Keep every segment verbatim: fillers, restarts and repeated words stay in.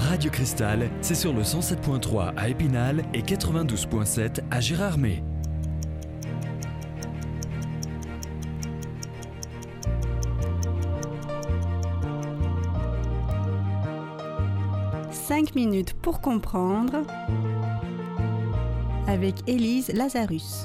Radio Cristal, c'est sur le cent sept point trois à Épinal et quatre-vingt-douze point sept à Gérardmer. cinq minutes pour comprendre avec Élise Lazarus.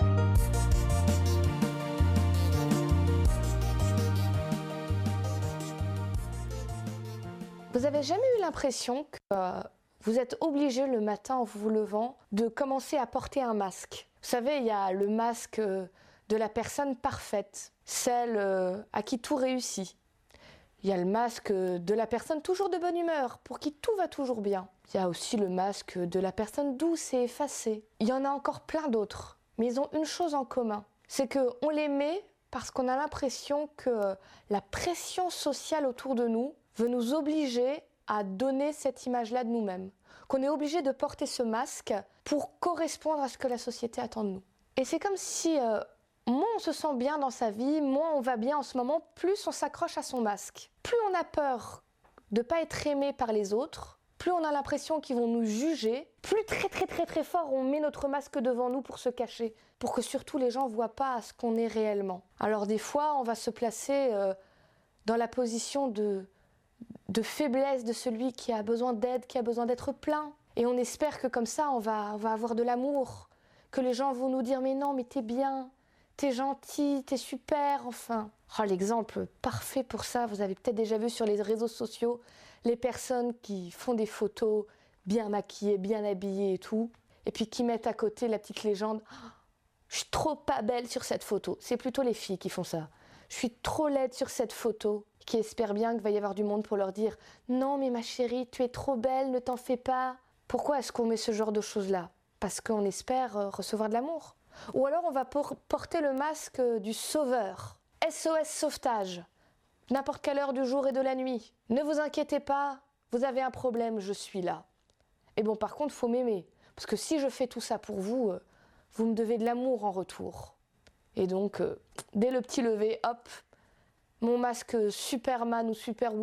Vous avez jamais eu l'impression que euh, vous êtes obligé le matin en vous levant de commencer à porter un masque? Vous savez, il y a le masque euh, de la personne parfaite, celle euh, à qui tout réussit. Il y a le masque de la personne toujours de bonne humeur, pour qui tout va toujours bien. Il y a aussi le masque de la personne douce et effacée. Il y en a encore plein d'autres, mais ils ont une chose en commun, c'est qu'on les met parce qu'on a l'impression que la pression sociale autour de nous veut nous obliger à donner cette image-là de nous-mêmes. Qu'on est obligé de porter ce masque pour correspondre à ce que la société attend de nous. Et c'est comme si... Euh, moins on se sent bien dans sa vie, moins on va bien en ce moment, plus on s'accroche à son masque. Plus on a peur de ne pas être aimé par les autres, plus on a l'impression qu'ils vont nous juger, plus très très très très fort on met notre masque devant nous pour se cacher, pour que surtout les gens ne voient pas ce qu'on est réellement. Alors des fois, on va se placer euh, dans la position de, de faiblesse de celui qui a besoin d'aide, qui a besoin d'être plein. Et on espère que comme ça, on va, on va avoir de l'amour, que les gens vont nous dire « mais non, mais t'es bien ». T'es gentil, t'es super, enfin. Oh, l'exemple parfait pour ça, vous avez peut-être déjà vu sur les réseaux sociaux, les personnes qui font des photos bien maquillées, bien habillées et tout, et puis qui mettent à côté la petite légende oh, « je suis trop pas belle sur cette photo ». C'est plutôt les filles qui font ça. « Je suis trop laide sur cette photo », qui espèrent bien qu'il va y avoir du monde pour leur dire « non mais ma chérie, tu es trop belle, ne t'en fais pas ». Pourquoi est-ce qu'on met ce genre de choses-là? Parce qu'on espère recevoir de l'amour. Ou alors on va por- porter le masque du sauveur. S O S sauvetage. N'importe quelle heure du jour et de la nuit. Ne vous inquiétez pas, vous avez un problème, je suis là. Et bon, par contre, il faut m'aimer. Parce que si je fais tout ça pour vous, euh, vous me devez de l'amour en retour. Et donc, euh, dès le petit lever, hop, mon masque Superman ou Superwoman